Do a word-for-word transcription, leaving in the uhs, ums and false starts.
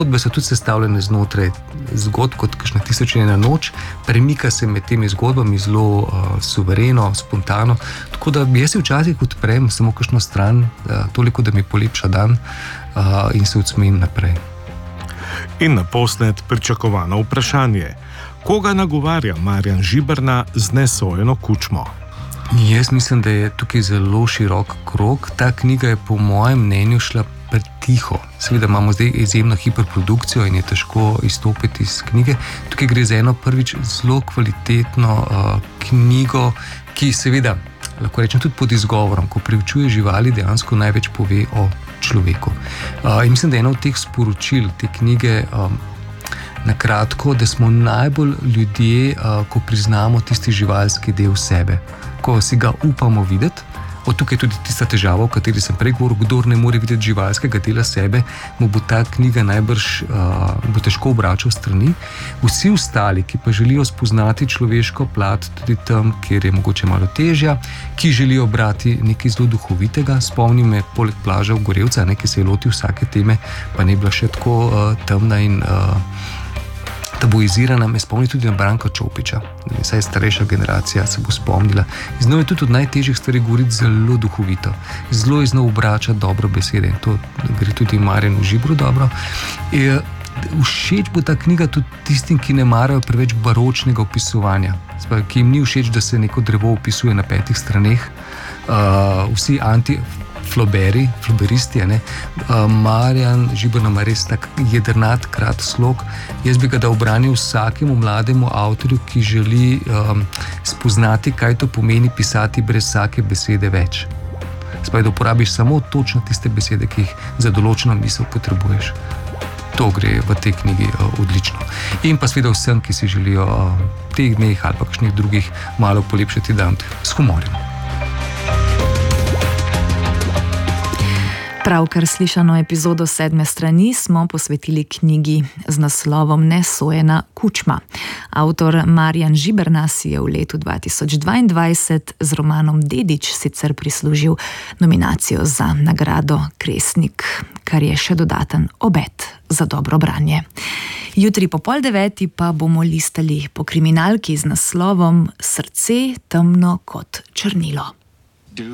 Zgodbe so tudi sestavljene znotraj zgodb, kot kakšna tisoč in ena noč, premika se med temi zgodbami zelo uh, suvereno, spontano, tako da jaz si včasih odprem samo kakšno stran, uh, toliko, da mi polepša dan uh, in se odsmejim naprej. In naposled pričakovano vprašanje. Koga nagovarja Marjan Žiberna z Nesojeno kučmo? Jaz mislim, da je tukaj zelo širok krog. Ta knjiga je po mojem mnenju šla pretiho. Seveda imamo zdaj izjemno hiperprodukcijo in je težko izstopiti iz knjige. Tukaj gre za eno prvič zelo kvalitetno uh, knjigo, ki seveda, lahko rečem tudi pod izgovorom, ko preučuje živali, dejansko največ pove o človeku. Uh, in mislim, da je eno od teh sporočil te knjige um, na kratko, da smo najbolj ljudje, uh, ko priznamo tisti živalski del sebe, ko si ga upamo videti. Od tukaj je tudi tista težava, o kateri sem prej govoril, kdor ne more videti živalskega dela sebe, mu bo ta knjiga najbrž uh, bo težko obračal strani. Vsi ostali, ki pa želijo spoznati človeško plat tudi tam, kjer je mogoče malo težja, ki želijo brati nekaj zelo duhovitega, spomni me poleg Blaža Ogorevca, ne, ki se je lotil vsake teme, pa ne bila še tako uh, temna in uh, tabuizirana, me spomni tudi na Branka Čopiča. Saj starejša generacija se bo spomnila. Z njo je tudi od najtežjih stvari govoriti zelo duhovito. Zelo je znal obračati dobro besede in to gre tudi Marjanu Žibru dobro. E, všeč bo ta knjiga tudi tistim, ki ne marajo preveč baročnega opisovanja, Spaj, ki jim ni všeč, da se neko drevo opisuje na petih straneh. Uh, vsi anti Floberi, floberisti, ne? Uh, Marjan Žiberna ima res tak jedrnat krat slog. Jaz bi ga da obranil vsakemu mlademu avtorju, ki želi um, spoznati, kaj to pomeni pisati brez vsake besede več. Spaj, da uporabiš samo točno tiste besede, ki jih za določeno misel potrebuješ. To gre v tej knjigi uh, odlično. In pa seveda vsem, ki si želijo uh, teh dneh ali pa kakšnih drugih malo polepšati dan s humorjem. Pravkar slišano epizodo Sedme strani smo posvetili knjigi z naslovom Nesojena kučma. Avtor Marjan Žiberna si je v letu dva tisoč dvaindvajset z romanom Dedič sicer prislužil nominacijo za nagrado Kresnik, kar je še dodaten obet za dobro branje. Jutri po pol deveti pa bomo listali po kriminalki z naslovom Srce temno kot črnilo.